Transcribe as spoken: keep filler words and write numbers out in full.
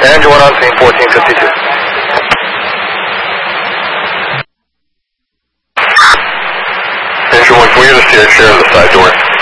Engine one on scene, fourteen fifty-two. Engine one, can we get a C X share of the side door?